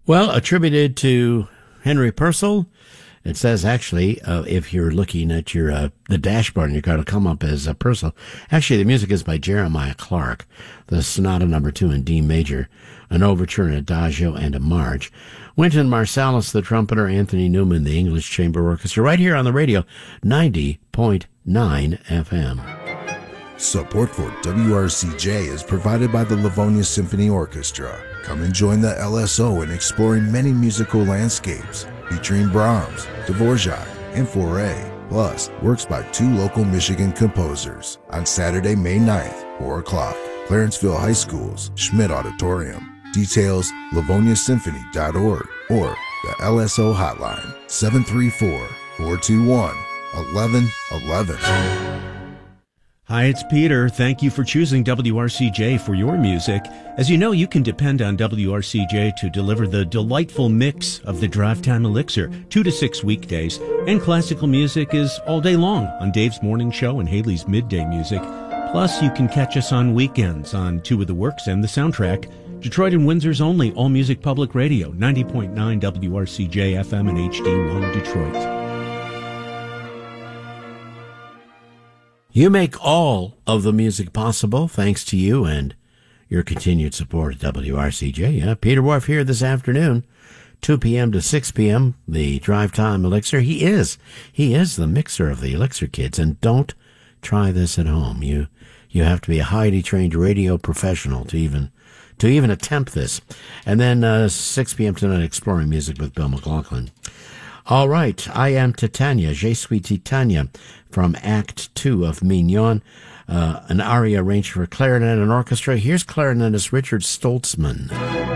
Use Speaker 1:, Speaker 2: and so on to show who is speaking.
Speaker 1: Well, attributed to Henry Purcell. It says actually, if you're looking at your the dashboard in your car, it'll come up as Purcell. Actually, the music is by Jeremiah Clark. The Sonata No. 2 in D major, an overture, an adagio, and a march. Wynton Marsalis, the trumpeter, Anthony Newman, the English Chamber Orchestra, right here on the radio, 90.9 FM.
Speaker 2: Support for WRCJ is provided by the Livonia Symphony Orchestra. Come and join the LSO in exploring many musical landscapes, featuring Brahms, Dvorak, and Fauré, plus works by 2 local Michigan composers on Saturday, May 9th, 4 o'clock, Clarenceville High School's Schmidt Auditorium. Details, livoniasymphony.org or the LSO hotline, 734-421-1111.
Speaker 3: Hi, it's Peter. Thank you for choosing WRCJ for your music. As you know, you can depend on WRCJ to deliver the delightful mix of the Drive Time Elixir, 2 to 6 weekdays. And classical music is all day long on Dave's Morning Show and Haley's Midday Music. Plus, you can catch us on weekends on 2 of the Works and the Soundtrack. Detroit and Windsor's only all-music public radio, 90.9 WRCJ FM and HD1 Detroit.
Speaker 1: You make all of the music possible thanks to you and your continued support at WRCJ. Peter Wharf here this afternoon, 2 p.m. to 6 p.m., the Drive Time Elixir. He is the mixer of the Elixir Kids, and don't try this at home. You have to be a highly trained radio professional to even attempt this. And then 6 p.m. tonight, Exploring Music with Bill McLaughlin. All right, I am Titania, Je suis Titania, from Act 2 of Mignon, an aria arranged for clarinet and orchestra. Here's clarinetist Richard Stoltzman.